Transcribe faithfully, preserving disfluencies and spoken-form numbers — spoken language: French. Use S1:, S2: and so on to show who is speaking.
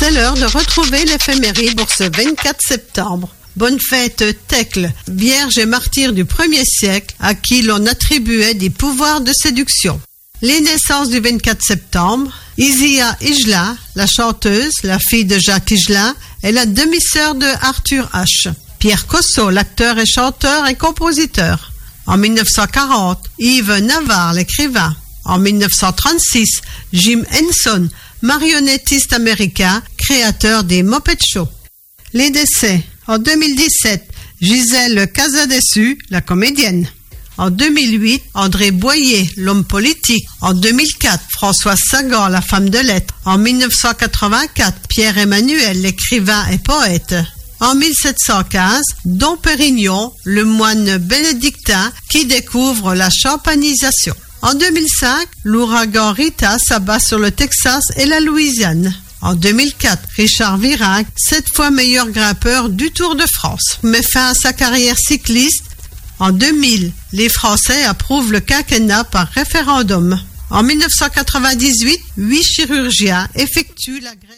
S1: C'est l'heure de retrouver l'éphéméride pour ce vingt-quatre septembre. Bonne fête Thècle, vierge et martyr du premier siècle, à qui l'on attribuait des pouvoirs de séduction. Les naissances du vingt-quatre septembre, Isia Higelin, la chanteuse, la fille de Jacques Higelin, est la demi-sœur de Arthur H. Pierre Cosso, l'acteur et chanteur et compositeur. En mille neuf cent quarante, Yves Navarre, l'écrivain. En mille neuf cent trente-six, Jim Henson, marionnettiste américain, créateur des Muppet Show. Les décès. En deux mille dix-sept, Gisèle Casadessus, la comédienne. En deux mille huit, André Boyer, l'homme politique. En deux mille quatre, Françoise Sagan, la femme de lettres. En mille neuf cent quatre-vingt-quatre, Pierre Emmanuel, l'écrivain et poète. En mille sept cent quinze, Dom Pérignon, le moine bénédictin qui découvre la champanisation. En deux mille cinq, l'ouragan Rita s'abat sur le Texas et la Louisiane. En deux mille quatre, Richard Virenque, sept fois meilleur grimpeur du Tour de France, met fin à sa carrière cycliste. En deux mille, les Français approuvent le quinquennat par référendum. En mille neuf cent quatre-vingt-dix-huit, huit chirurgiens effectuent la greffe.